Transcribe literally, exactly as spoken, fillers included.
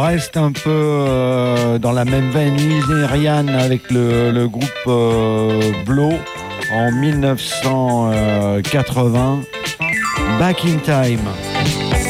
reste un peu euh, dans la même veine nigériane avec le, le groupe euh, Blow en mille neuf cent quatre-vingts, Back in Time.